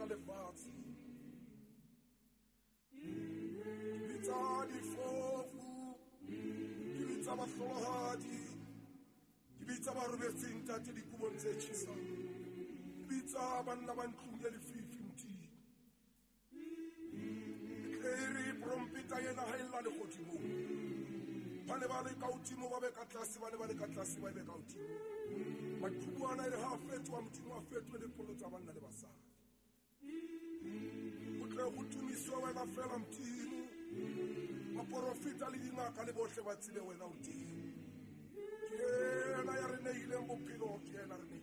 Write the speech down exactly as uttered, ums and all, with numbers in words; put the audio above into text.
feta lefatshe. Ke bitsa difofu, ke bitsa bahlohadi, ke bitsa ba robetseng tate dikubong tse tjhesang, ke bitsa banna ba ntlong ya lefifi mtini. Eri prompita yena ha illa le godimo. Ba ne ba le ka hodimo ba be ka tlase, ba ne ba le ka tlase ba be ka hodimo. Maqhubuana le ha fetwa mtimo a fetwe le polo tsa banna le basadi. O tle go tumiswa wena fela mtimo. Maprofita le dingaka le bohle ba tsile wena o teng. Ke yena ya re neileng bophelo, ke yena re neileng.